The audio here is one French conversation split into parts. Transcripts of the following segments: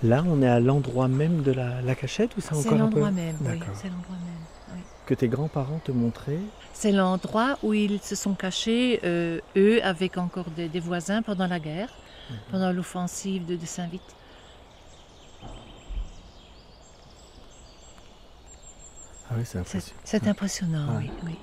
Là, on est à l'endroit même de la cachette ou c'est C'est encore un peu... l'endroit même, oui, D'accord. c'est l'endroit même. Oui. Que tes grands-parents te montraient? C'est l'endroit où ils se sont cachés, eux, avec encore des voisins pendant la guerre, pendant l'offensive de Saint-Vith. Ah oui, c'est impressionnant. C'est impressionnant, Ouais. oui, oui.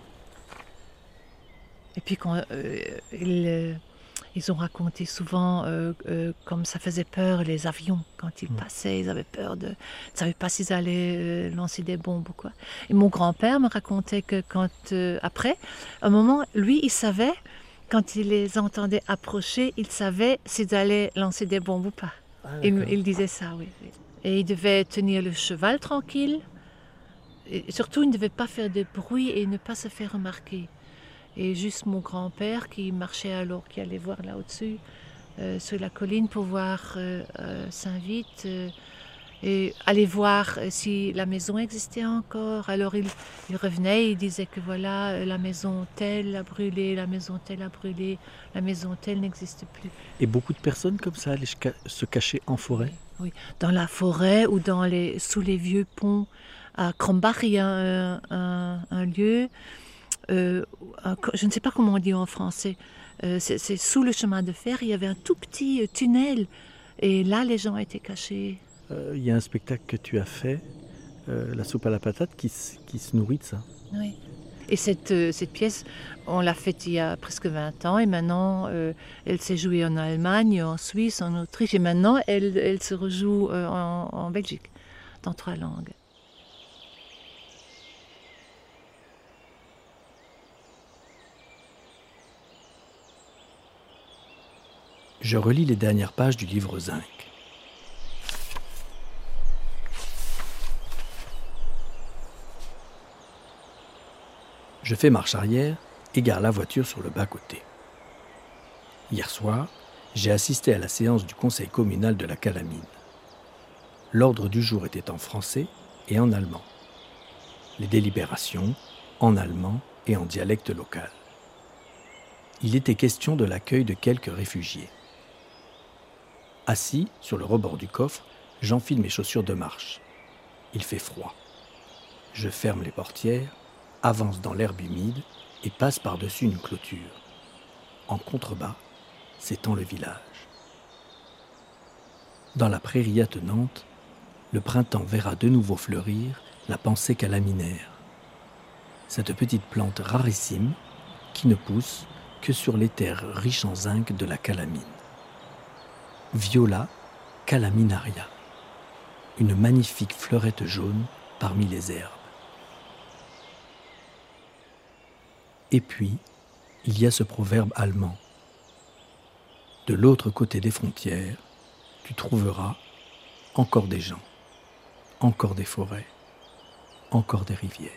Et puis quand ils ont raconté souvent comme ça faisait peur les avions quand ils passaient, ils avaient peur de, ils ne savaient pas s'ils allaient lancer des bombes ou quoi. Et mon grand-père me racontait que quand après, à un moment, lui, il savait quand il les entendait approcher, il savait s'ils allaient lancer des bombes ou pas. Ah, Il, d'accord. il disait ça, oui, oui. Et il devait tenir le cheval tranquille. Et surtout, il ne devait pas faire de bruit et ne pas se faire remarquer. Et juste mon grand-père qui marchait alors, qui allait voir là au-dessus, sur la colline pour voir Saint-Vith et aller voir si la maison existait encore. Alors il revenait, il disait que voilà, la maison telle a brûlé, la maison telle a brûlé, la maison telle n'existe plus. Et beaucoup de personnes comme ça allaient se cacher en forêt? Oui, dans la forêt ou sous les vieux ponts. À Krombach, il y a un lieu, je ne sais pas comment on dit en français, c'est sous le chemin de fer, il y avait un tout petit tunnel, et là les gens étaient cachés. Il y a un spectacle que tu as fait, La soupe à la patate, qui se nourrit de ça. Oui. Et cette pièce, on l'a faite il y a presque 20 ans, et maintenant elle s'est jouée en Allemagne, en Suisse, en Autriche, et maintenant elle se rejoue en Belgique, dans 3 langues. Je relis les dernières pages du livre Zinc. Je fais marche arrière et gare la voiture sur le bas-côté. Hier soir, j'ai assisté à la séance du conseil communal de la Calamine. L'ordre du jour était en français et en allemand. Les délibérations en allemand et en dialecte local. Il était question de l'accueil de quelques réfugiés. Assis sur le rebord du coffre, j'enfile mes chaussures de marche. Il fait froid. Je ferme les portières, avance dans l'herbe humide et passe par-dessus une clôture. En contrebas, s'étend le village. Dans la prairie attenante, le printemps verra de nouveau fleurir la pensée calaminaire. Cette petite plante rarissime qui ne pousse que sur les terres riches en zinc de la calamine. Viola calaminaria, une magnifique fleurette jaune parmi les herbes. Et puis, il y a ce proverbe allemand. De l'autre côté des frontières, tu trouveras encore des gens, encore des forêts, encore des rivières.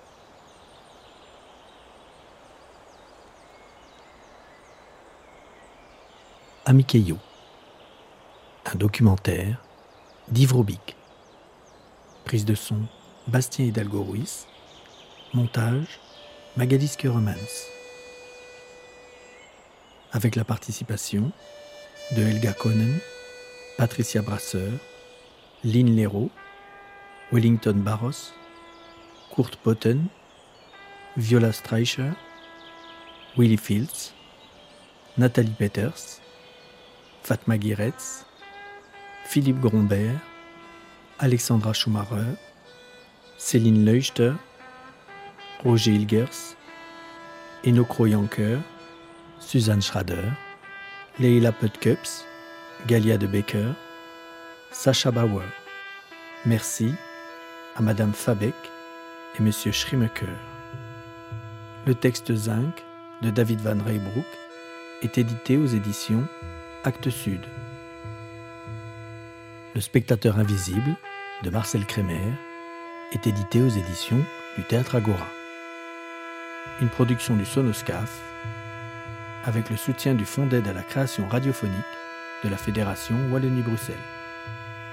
Amikeyo, un documentaire d'Yves Robic. Prise de son, Bastien Hidalgo Ruiz. Montage, Magali Skuremans. Avec la participation de Helga Konen, Patricia Brasseur, Lynn Leroux, Wellington Barros, Kurt Botten, Viola Streicher, Willy Fields, Nathalie Peters, Fatma Giretz, Philippe Grombert, Alexandra Schumacher, Céline Leuchter, Roger Ilgers, Eno Krojanker, Suzanne Schrader, Leila Putkups, Galia de Becker, Sacha Bauer. Merci à Madame Fabeck et Monsieur Schrimecker. Le texte Zinc de David Van Reybrouck est édité aux éditions Actes Sud. Le spectateur invisible de Marcel Crémer est édité aux éditions du Théâtre Agora. Une production du Sonoscaf avec le soutien du Fonds d'aide à la création radiophonique de la Fédération Wallonie-Bruxelles.